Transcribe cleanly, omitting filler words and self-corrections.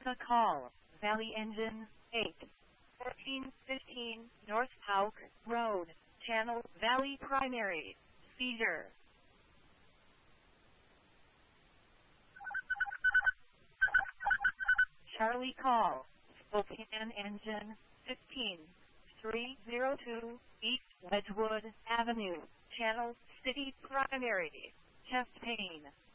Delta Call, Valley Engine, 8. 1415 North Houck Road, Channel, Valley Primary, Cedar. Charlie Call, Spokane Engine, 15302 East Wedgwood Avenue, Channel, City Primary, chest pain.